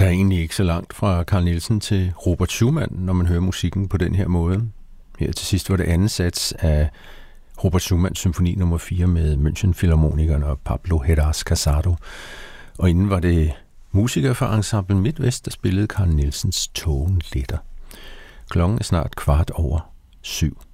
Der er egentlig ikke så langt fra Carl Nielsen til Robert Schumann, når man hører musikken på den her måde. Her til sidst var det anden sats af Robert Schumanns symfoni nummer 4 med München-filharmonikerne og Pablo Heras Casado. Og inden var det musikere fra Ensemble Midtvest, der spillede Carl Nielsens Tågen letter. Klokken er snart 7:15.